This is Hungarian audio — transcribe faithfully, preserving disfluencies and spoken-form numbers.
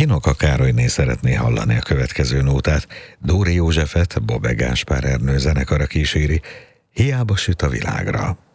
Hajnalka Károlyné szeretné hallani a következő nótát. Dóri Józsefet Bobbe Gáspár Ernő zenekara kíséri. Hiába süt a világra.